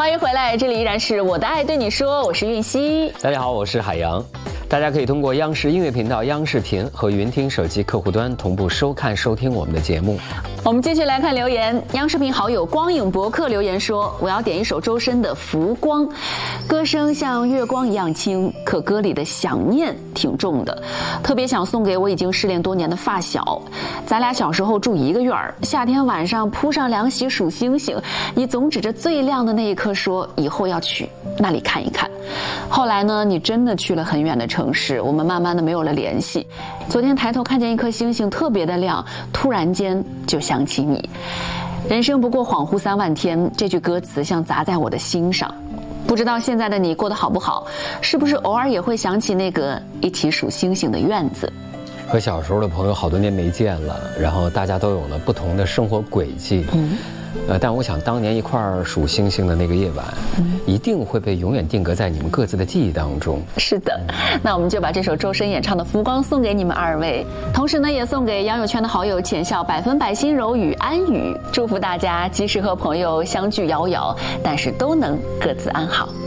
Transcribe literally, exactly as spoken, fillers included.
欢迎回来，这里依然是我的爱对你说，我是韵熙。 大家好，我是海洋。大家可以通过央视音乐频道央视频和云听手机客户端同步收看收听我们的节目。 我们继续来看留言。央视频好友光影博客留言说，我要点一首周深的《浮光》，歌声像月光一样轻，可歌里的想念挺重的，特别想送给我已经失恋多年的发小。咱俩小时候住一个院儿，夏天晚上铺上凉席数星星，你总指着最亮的那一颗说以后要去那里看一看。后来呢，你真的去了很远的城市，我们慢慢的没有了联系。昨天抬头看见一颗星星特别的亮，突然间就想起你。人生不过恍惚三万天，这句歌词像砸在我的心上。不知道现在的你过得好不好，是不是偶尔也会想起那个一起数星星的院子？ 和小时候的朋友好多年没见了，然后大家都有了不同的生活轨迹。嗯，呃，但我想当年一块儿数星星的那个夜晚，嗯，一定会被永远定格在你们各自的记忆当中。 是的，那我们就把这首周深演唱的《浮光》送给你们二位，同时呢，也送给杨友圈的好友浅笑、百分百心柔与安宇，祝福大家即使和朋友相距遥遥，但是都能各自安好。